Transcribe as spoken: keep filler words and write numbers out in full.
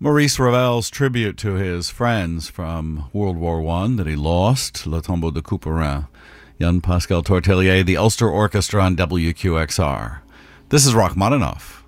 Maurice Ravel's tribute to his friends from World War One that he lost, Le Tombeau de Couperin. Jan Pascal Tortelier, the Ulster Orchestra on W Q X R. This is Rachmaninoff.